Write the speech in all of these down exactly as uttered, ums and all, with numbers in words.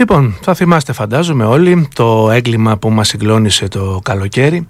Λοιπόν, θα θυμάστε φαντάζομαι όλοι το έγκλημα που μας συγκλώνησε το καλοκαίρι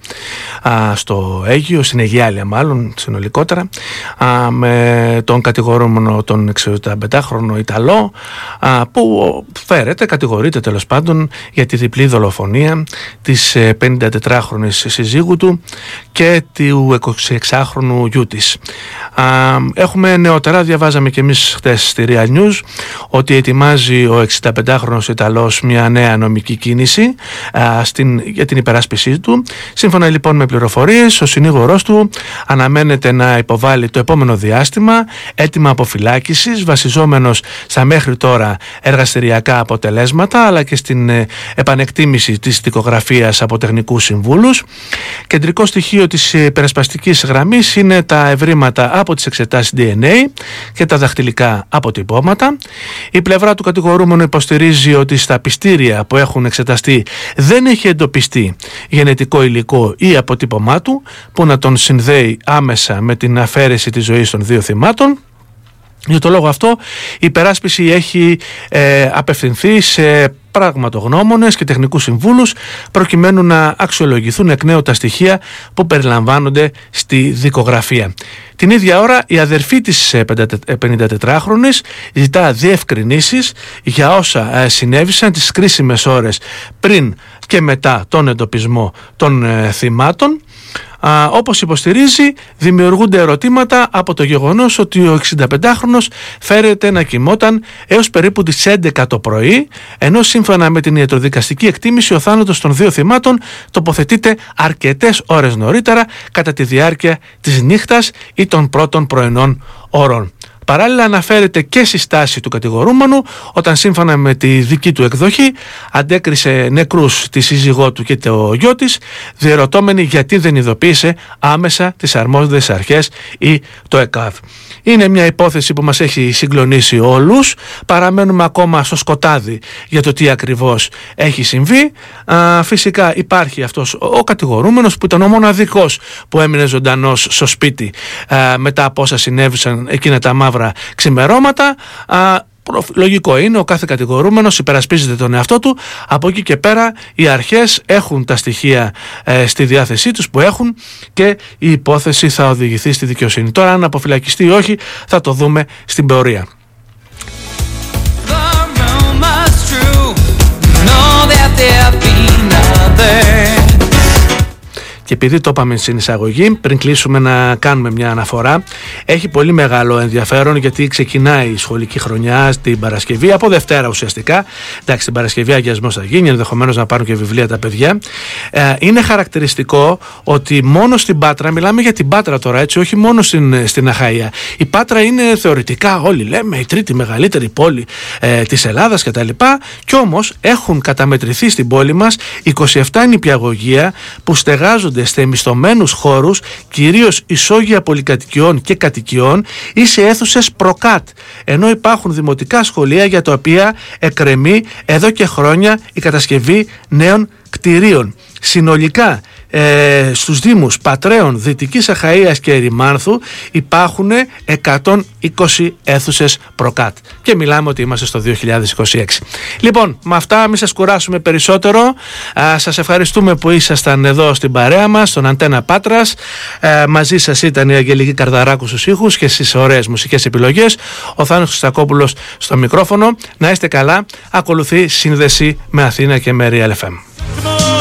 α, στο Αίγυο, στην Αιγιάλεια μάλλον συνολικότερα, α, με τον κατηγορούμενο τον εξήντα πεντάχρονο Ιταλό, α, που φέρεται, κατηγορείται τέλος πάντων για τη διπλή δολοφονία της πενηντατετράχρονης συζύγου του και του εικοσιεξάχρονου γιού της. Α, έχουμε νεότερα, διαβάζαμε και εμείς χτες στη Real News ότι ετοιμάζει ο εξηνταπεντάχρονος Ιταλός μια νέα νομική κίνηση α, στην, για την υπεράσπιση του. Σύμφωνα λοιπόν με πληροφορίες, ο συνήγορός του αναμένεται να υποβάλει το επόμενο διάστημα έτοιμα αποφυλάκησης βασιζόμενος στα μέχρι τώρα εργαστηριακά αποτελέσματα αλλά και στην ε, επανεκτίμηση της δικογραφίας από τεχνικούς συμβούλους. Κεντρικό στοιχείο της υπερασπαστικής γραμμής είναι τα ευρήματα από τις εξετάσεις ντι εν έι και τα δαχτυλικά αποτυπώματα. Η πλευρά του κατηγορούμενου υποστηρίζει ότι στα πιστήρια που έχουν εξεταστεί δεν έχει εντοπιστεί γενετικό υλικό ή αποτύπωμά του που να τον συνδέει άμεσα με την αφαίρεση της ζωής των δύο θυμάτων. Για το λόγο αυτό η υπεράσπιση έχει ε, απευθυνθεί σε πραγματογνώμονες και τεχνικούς συμβούλους προκειμένου να αξιολογηθούν εκ νέου τα στοιχεία που περιλαμβάνονται στη δικογραφία. Την ίδια ώρα η αδερφή της πενηντατετράχρονης ζητά διευκρινήσεις για όσα συνέβησαν τις κρίσιμες ώρες πριν και μετά τον εντοπισμό των θυμάτων. Α, όπως υποστηρίζει, δημιουργούνται ερωτήματα από το γεγονός ότι ο εξηνταπεντάχρονος φέρεται να κοιμόταν έως περίπου τις έντεκα το πρωί, ενώ σύμφωνα με την ιατροδικαστική εκτίμηση ο θάνατος των δύο θυμάτων τοποθετείται αρκετές ώρες νωρίτερα κατά τη διάρκεια της νύχτας ή των πρώτων πρωινών ώρων. Παράλληλα αναφέρεται και στη στάση του κατηγορούμενου όταν σύμφωνα με τη δική του εκδοχή αντέκρισε νεκρούς τη σύζυγό του και το γιο της, διερωτώμενη γιατί δεν ειδοποίησε άμεσα τις αρμόδιες αρχές ή το ΕΚΑΒ. Είναι μια υπόθεση που μας έχει συγκλονίσει όλους. Παραμένουμε ακόμα στο σκοτάδι για το τι ακριβώς έχει συμβεί. Α, φυσικά υπάρχει αυτός ο κατηγορούμενος που ήταν ο μοναδικός που έμεινε ζωντανός στο σπίτι α, μετά από όσα συνέβησαν εκείνα τα μαύρα ξημερώματα. Α, Λογικό είναι, ο κάθε κατηγορούμενος υπερασπίζεται τον εαυτό του. Από εκεί και πέρα οι αρχές έχουν τα στοιχεία ε, στη διάθεσή τους που έχουν και η υπόθεση θα οδηγηθεί στη δικαιοσύνη. Τώρα αν αποφυλακιστεί ή όχι θα το δούμε στην πορεία. Και επειδή το είπαμε στην εισαγωγή, πριν κλείσουμε να κάνουμε μια αναφορά, έχει πολύ μεγάλο ενδιαφέρον γιατί ξεκινάει η σχολική χρονιά την Παρασκευή, από Δευτέρα ουσιαστικά. Εντάξει, την Παρασκευή αγιασμός θα γίνει, ενδεχομένως να πάρουν και βιβλία τα παιδιά. Ε, είναι χαρακτηριστικό ότι μόνο στην Πάτρα, μιλάμε για την Πάτρα τώρα, έτσι, όχι μόνο στην, στην Αχαΐα. Η Πάτρα είναι θεωρητικά, όλοι λέμε, η τρίτη μεγαλύτερη πόλη ε, της Ελλάδας κτλ. Κι όμως έχουν καταμετρηθεί στην πόλη μας είκοσι επτά νηπιαγωγεία που στεγάζονται σε μισθωμένους χώρους, κυρίως ισόγεια πολυκατοικιών και κατοικιών ή σε αίθουσες προκάτ, ενώ υπάρχουν δημοτικά σχολεία για τα οποία εκκρεμεί εδώ και χρόνια η κατασκευή νέων κτηρίων. Συνολικά ε, στους Δήμους Πατρέων, Δυτικής Αχαΐας και Ερημάνθου υπάρχουν εκατόν είκοσι αίθουσες προκάτ και μιλάμε ότι είμαστε στο δύο χιλιάδες είκοσι έξι. Λοιπόν, με αυτά μην σας κουράσουμε περισσότερο. Α, σας ευχαριστούμε που ήσασταν εδώ στην παρέα μας, στον Αντένα Πάτρας. Ε, μαζί σας ήταν η Αγγελική Καρδαράκου στους ήχους και στις ωραίες μουσικές επιλογές, ο Θάνος Χρυστακόπουλος στο μικρόφωνο. Να είστε καλά. Ακολουθεί σύνδεση με Αθήνα και με Real εφ εμ.